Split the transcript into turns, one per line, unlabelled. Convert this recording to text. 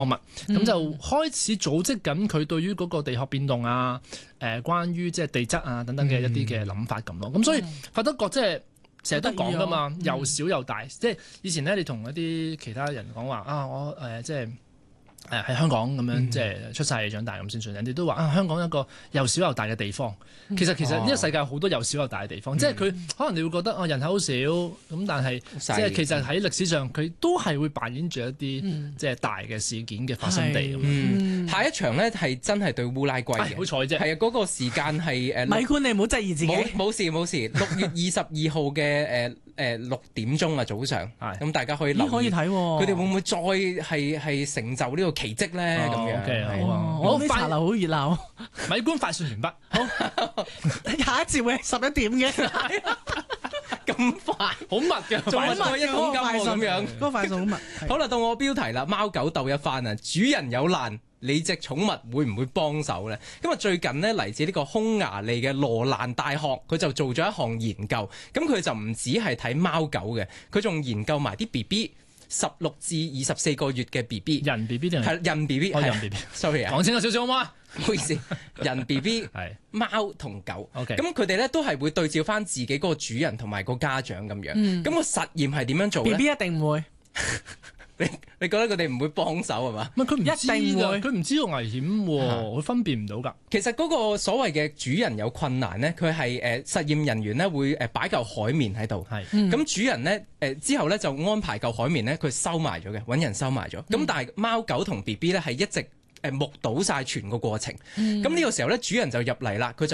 物，咁就開始組織緊佢對於嗰個地殼變動啊，關於即係地質啊等等嘅一啲嘅諗法咁咯。咁所以法德國即係成日都講噶嘛，又小又大。即係以前咧，你同一啲其他人講話啊，我即係。喺香港咁樣即係出世長大咁先算，人哋都話香港一個又小又大嘅地方。其實呢個世界好多又小又大嘅地方，即係佢可能你會覺得人口好少咁，但係即係其實喺歷史上佢都係會扮演住一啲即係大嘅事件嘅發生地咁。
下一場呢係真係對烏拉圭嘅，
好彩啫。
係啊，嗰個時間係
米官，你唔好質疑自己。
冇事。6月22號嘅6點鐘啊，早上，咁大家可以留意。
可以睇，
佢哋會唔會再係成就呢個奇蹟咧？咁樣
，OK，好啊！
我啲茶樓好熱鬧。
米官快訊完畢。好，
下一節會係11點嘅。
咁快，好密嘅，仲密一公斤咁樣。
嗰個快訊好密。
好啦，到我標題啦，貓狗鬥一番啊！主人有難，你隻寵物會唔會幫手呢？咁啊，最近呢，嚟自呢個匈牙利嘅羅蘭大學，佢就做咗一項研究。咁佢就唔止係睇貓狗嘅，佢仲研究埋啲 BB。16至24個月嘅 BB，
人 BB 定
係人 BB，
人 BB。
sorry 啊，
講清楚少少好嗎？
唔好意思，人 BB
係
貓同狗。
OK，
咁佢哋咧都係會對照翻自己嗰個主人同埋個家長咁樣。咁個實驗係點樣做咧
？BB 一定唔會。
你覺得佢哋唔會幫手係嘛？
佢唔知㗎，佢唔知道危險喎，佢分辨唔到㗎。
其實嗰個所謂嘅主人有困難咧，佢係實驗人員咧會擺嚿海綿喺度，咁主人咧之後咧就安排嚿海綿咧佢收埋咗嘅，揾人收埋咗。咁但係貓狗同 BB 咧係一直目睹晒全個過程。咁呢個時候咧主人就入嚟啦，佢就